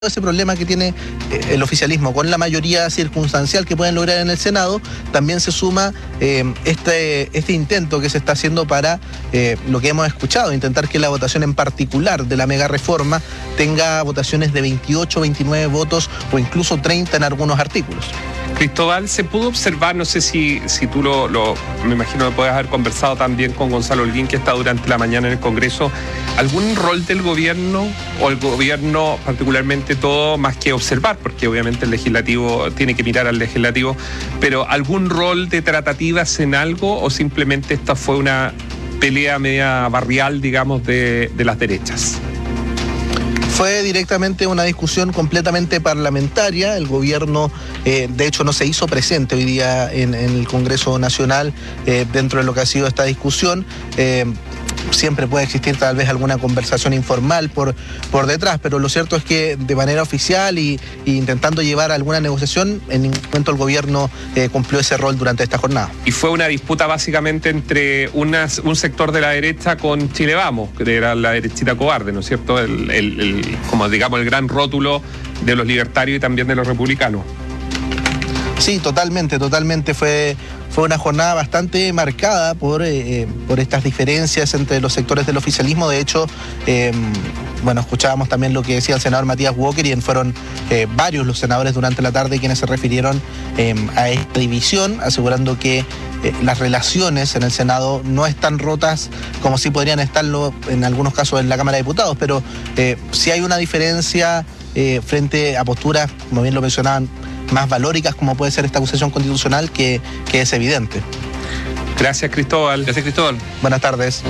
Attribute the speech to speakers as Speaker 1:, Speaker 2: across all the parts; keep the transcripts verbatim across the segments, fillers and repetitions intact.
Speaker 1: ese problema que tiene el oficialismo con la mayoría circunstancial que pueden lograr en el Senado, también se suma eh, este, este intento que se está haciendo para eh, lo que hemos escuchado, intentar que la votación en particular de la mega reforma tenga votaciones de veintiocho, veintinueve votos o incluso treinta en algunos artículos.
Speaker 2: Cristóbal, se pudo observar, no sé si, si tú lo, lo, me imagino que puedes haber conversado también con Gonzalo Holguín, que está durante la mañana en el Congreso, ¿algún rol del gobierno o el gobierno particularmente todo más que observar? Porque obviamente el legislativo tiene que mirar al legislativo, pero ¿algún rol de tratativas en algo o simplemente esta fue una pelea media barrial, digamos, de, de las derechas?
Speaker 1: Fue directamente una discusión completamente parlamentaria. El gobierno, eh, de hecho, no se hizo presente hoy día en, en el Congreso Nacional eh, dentro de lo que ha sido esta discusión. Eh, Siempre puede existir tal vez alguna conversación informal por, por detrás, pero lo cierto es que de manera oficial y, y intentando llevar alguna negociación, en ningún momento el gobierno eh, cumplió ese rol durante esta jornada.
Speaker 2: Y fue una disputa básicamente entre unas, un sector de la derecha con Chile Vamos, que era la derechita cobarde, ¿no es cierto? El, el, el, como digamos el gran rótulo de los libertarios y también de los republicanos.
Speaker 1: Sí, totalmente, totalmente. Fue, fue una jornada bastante marcada por, eh, por estas diferencias entre los sectores del oficialismo. De hecho, eh, bueno, escuchábamos también lo que decía el senador Matías Walker y fueron eh, varios los senadores durante la tarde quienes se refirieron eh, a esta división, asegurando que eh, las relaciones en el Senado no están rotas como sí podrían estarlo en algunos casos en la Cámara de Diputados, pero eh, sí hay una diferencia eh, frente a posturas, como bien lo mencionaban, más valóricas, como puede ser esta acusación constitucional, que, que es evidente.
Speaker 2: Gracias, Cristóbal.
Speaker 3: Gracias, Cristóbal.
Speaker 1: Buenas tardes.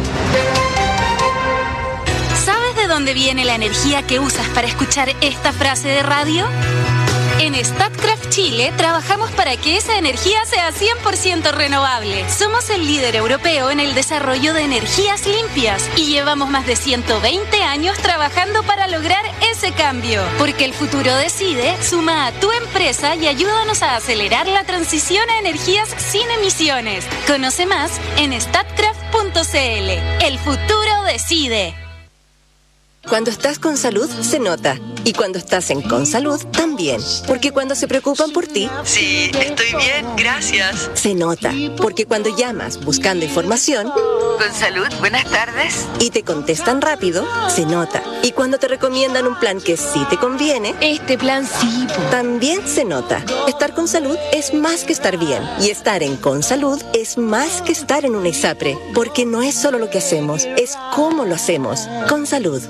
Speaker 4: ¿Sabes de dónde viene la energía que usas para escuchar esta frase de radio? En Statkraft Chile trabajamos para que esa energía sea cien por ciento renovable. Somos el líder europeo en el desarrollo de energías limpias y llevamos más de ciento veinte años trabajando para lograr ese cambio. Porque el futuro decide, suma a tu empresa y ayúdanos a acelerar la transición a energías sin emisiones. Conoce más en statkraft punto c l. El futuro decide.
Speaker 5: Cuando estás con salud, se nota. Y cuando estás en Consalud, también. Porque cuando se preocupan por ti...
Speaker 6: Sí, estoy bien, gracias.
Speaker 5: Se nota. Porque cuando llamas buscando información...
Speaker 6: Consalud, buenas tardes.
Speaker 5: Y te contestan rápido, se nota. Y cuando te recomiendan un plan que sí te conviene...
Speaker 7: Este plan sí.
Speaker 5: También se nota. Estar con salud es más que estar bien. Y estar en Consalud es más que estar en una ISAPRE. Porque no es solo lo que hacemos, es cómo lo hacemos. Consalud.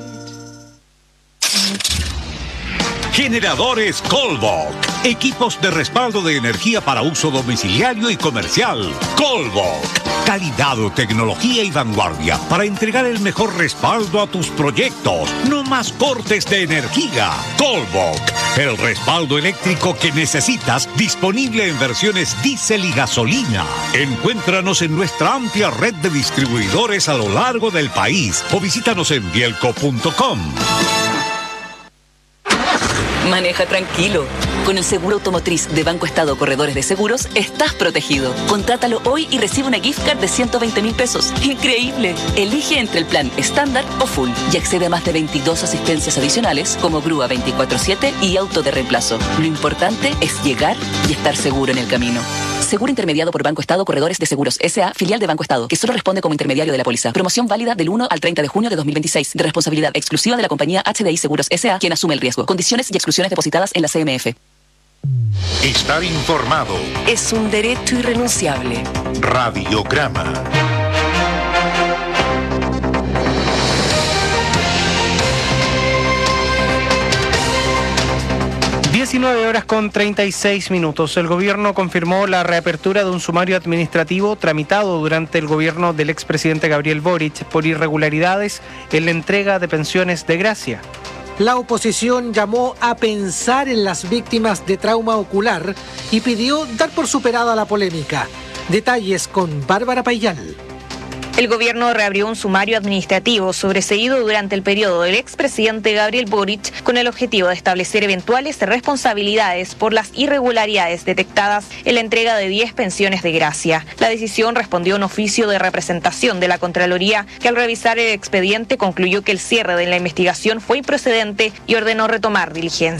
Speaker 8: Generadores Colbok. Equipos de respaldo de energía para uso domiciliario y comercial. Colbok. Calidad, tecnología y vanguardia para entregar el mejor respaldo a tus proyectos. No más cortes de energía. Colbok. El respaldo eléctrico que necesitas, disponible en versiones diésel y gasolina. Encuéntranos en nuestra amplia red de distribuidores a lo largo del país o visítanos en bielco punto com.
Speaker 9: Maneja tranquilo. Con el seguro automotriz de Banco Estado Corredores de Seguros, estás protegido. Contrátalo hoy y recibe una gift card de ciento veinte mil pesos. ¡Increíble! Elige entre el plan estándar o full y accede a más de veintidós asistencias adicionales como grúa veinticuatro siete y auto de reemplazo. Lo importante es llegar y estar seguro en el camino. Seguro intermediado por Banco Estado Corredores de Seguros S A, filial de Banco Estado, que solo responde como intermediario de la póliza. Promoción válida del uno al treinta de junio de dos mil veintiséis, de responsabilidad exclusiva de la compañía H D I Seguros S A, quien asume el riesgo. Condiciones y exclusiones depositadas en la C M F.
Speaker 8: Estar informado
Speaker 9: Es un derecho irrenunciable.
Speaker 8: Radiograma.
Speaker 10: diecinueve horas con treinta y seis minutos. El gobierno confirmó la reapertura de un sumario administrativo tramitado durante el gobierno del expresidente Gabriel Boric por irregularidades en la entrega de pensiones de gracia.
Speaker 11: La oposición llamó a pensar en las víctimas de trauma ocular y pidió dar por superada la polémica. Detalles con Bárbara Payal.
Speaker 3: El gobierno reabrió un sumario administrativo sobreseído durante el periodo del expresidente Gabriel Boric con el objetivo de establecer eventuales responsabilidades por las irregularidades detectadas en la entrega de diez pensiones de gracia. La decisión respondió a un oficio de representación de la Contraloría que al revisar el expediente concluyó que el cierre de la investigación fue improcedente y ordenó retomar diligencias.